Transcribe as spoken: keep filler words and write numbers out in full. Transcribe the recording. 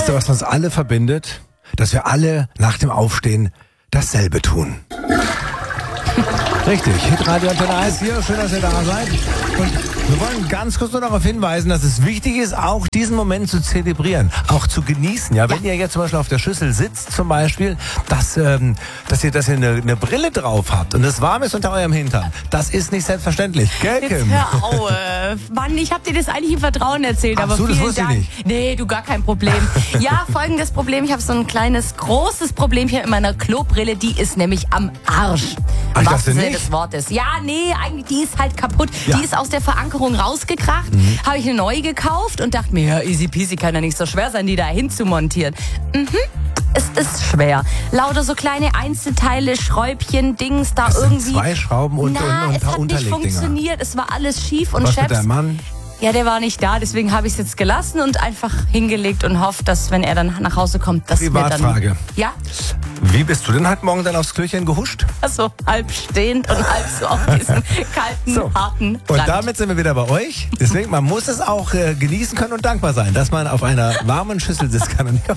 du, was uns alle verbindet? Dass wir alle nach dem Aufstehen dasselbe tun. Richtig, Hitradio Antenne eins hier, schön, dass ihr da seid. Und wir wollen ganz kurz nur darauf hinweisen, dass es wichtig ist, auch diesen Moment zu zelebrieren, auch zu genießen. Ja, wenn ja. ihr jetzt zum Beispiel auf der Schüssel sitzt, zum Beispiel, dass, ähm, dass ihr, dass ihr eine, eine Brille drauf habt und es warm ist unter eurem Hintern. Das ist nicht selbstverständlich, gell, Kim? Jetzt hör auf. Mann, ich hab dir das eigentlich im Vertrauen erzählt, Ach aber so, das vielen wusste ich Dank. nicht. Nee, du, gar kein Problem. Ja, folgendes Problem, ich habe so ein kleines, großes Problemchen in meiner Klobrille, die ist nämlich am Arsch. Ach, ich Was dachte nicht. des Wortes. Ja, nee, eigentlich, die ist halt kaputt. Ja. Die ist aus der Verankerung rausgekracht. Mhm. Habe ich eine neue gekauft und dachte mir, ja, easy peasy, kann ja nicht so schwer sein, die da hinzumontieren. Mhm. Es ist schwer. Lauter so kleine Einzelteile, Schräubchen, Dings, da Das irgendwie. sind zwei Schrauben und, Na, und, und ein es paar hat nicht Unterlegdinger. funktioniert. Es war alles schief und Was mit scheps. deinem Mann? Ja, der war nicht da, deswegen habe ich es jetzt gelassen und einfach hingelegt und hoffe, dass, wenn er dann nach Hause kommt, dass wir dann... Privatfrage. Ja? Wie bist du denn heute Morgen dann aufs Klöchen gehuscht? Also halb stehend und halb so auf diesen kalten, So. harten Und Rand. damit sind wir wieder bei euch. Deswegen, man muss es auch äh, genießen können und dankbar sein, dass man auf einer warmen Schüssel sitzen kann und nicht auf